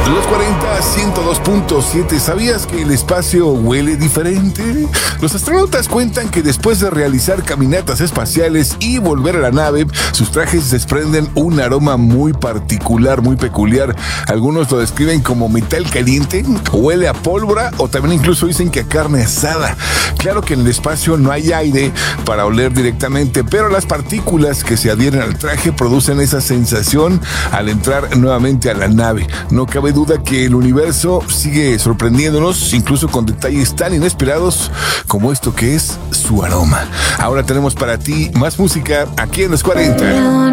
Los 40, 102.7. ¿Sabías que el espacio huele diferente? Los astronautas cuentan que después de realizar caminatas espaciales y volver a la nave, sus trajes desprenden un aroma muy particular, muy peculiar. Algunos lo describen como metal caliente, huele a pólvora o también incluso dicen que a carne asada. Claro que en el espacio no hay aire para oler directamente, pero las partículas que se adhieren al traje producen esa sensación al entrar nuevamente a la nave. No cabe duda que el universo sigue sorprendiéndonos, incluso con detalles tan inesperados como esto que es su aroma. Ahora tenemos para ti más música aquí en los 40.